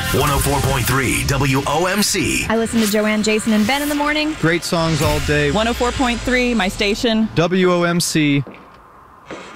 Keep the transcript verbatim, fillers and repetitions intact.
one oh four point three W O M C. I listen to Joanne, Jason, and Ben in the morning. Great songs all day. one oh four point three, my station. W O M C.